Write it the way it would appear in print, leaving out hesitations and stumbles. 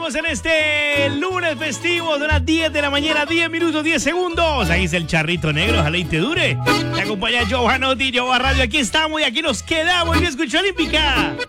estamos en este lunes festivo de las 10 de la mañana, 10 minutos, 10 segundos. Ahí es el charrito negro, ojalá y te dure. Te acompaña Giovanotti, Giova Radio. Aquí estamos y aquí nos quedamos. Y escucha Olímpica.